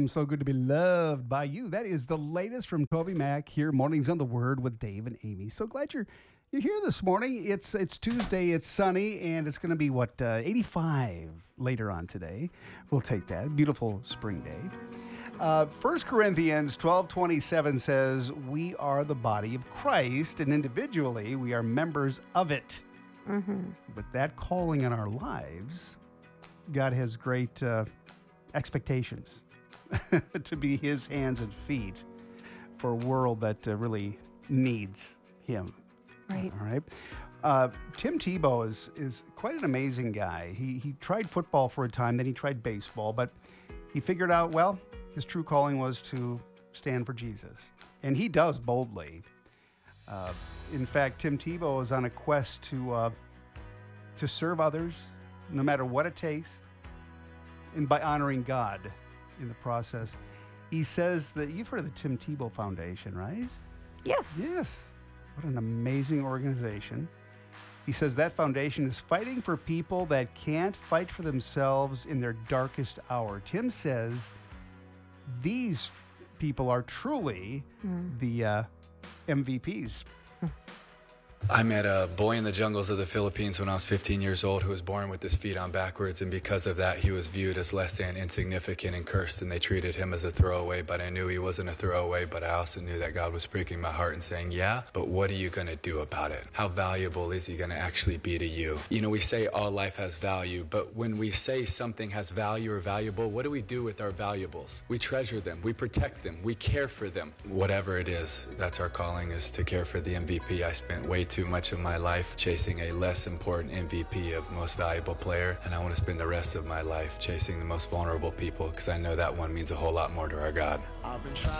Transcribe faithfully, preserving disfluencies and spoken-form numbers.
Awesome. So good to be loved by you. That is the latest from Toby Mac here, Mornings on the Word with Dave and Amy. So glad you're you're here this morning. It's it's Tuesday, it's sunny, and it's going to be, what, uh, eighty-five later on today. We'll take that. Beautiful spring day. Uh, First Corinthians twelve twenty-seven says, we are the body of Christ, and individually we are members of it. Mm-hmm. But that calling in our lives, God has great uh, expectations to be his hands and feet for a world that uh, really needs him. Right. All right. Uh, Tim Tebow is is quite an amazing guy. He he tried football for a time, then he tried baseball, but he figured out, well, his true calling was to stand for Jesus. And he does boldly. Uh, in fact, Tim Tebow is on a quest to uh, to serve others, no matter what it takes, and by honoring God in the process. He says that you've heard of the Tim Tebow Foundation, right? Yes. Yes. What an amazing organization. He says that foundation is fighting for people that can't fight for themselves in their darkest hour. Tim says these people are truly Mm. the uh, M V Ps. I met a boy in the jungles of the Philippines when I was fifteen years old who was born with his feet on backwards, and because of that he was viewed as less than, insignificant, and cursed, and they treated him as a throwaway. But I knew he wasn't a throwaway, but I also knew that God was pricking my heart and saying, yeah, but what are you going to do about it? How valuable is he going to actually be to you? You know, we say all life has value, but when we say something has value or valuable, what do we do with our valuables? We treasure them, we protect them, we care for them. Whatever it is, that's our calling, is to care for the M V P. I spent way too much of my life chasing a less important M V P of most valuable player, and I want to spend the rest of my life chasing the most vulnerable people, because I know that one means a whole lot more to our God.